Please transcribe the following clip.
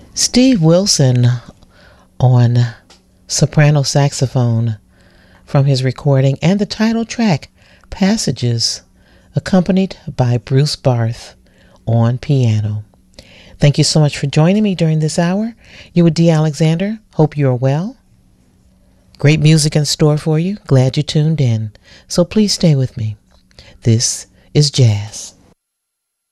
Steve Wilson on soprano saxophone from his recording, and the title track, Passages, accompanied by Bruce Barth on piano. Thank you so much for joining me during this hour. You were Dee Alexander. Hope you are well. Great music in store for you. Glad you tuned in. So please stay with me. This is Jazz.